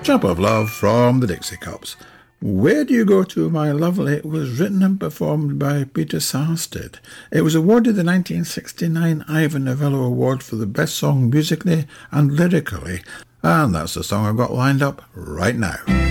Jump of Love from the Dixie Cups. Where Do You Go To, My Lovely was written and performed by Peter Sarsted. It was awarded the 1969 Ivor Novello Award for the best song musically and lyrically, and that's the song I've got lined up right now.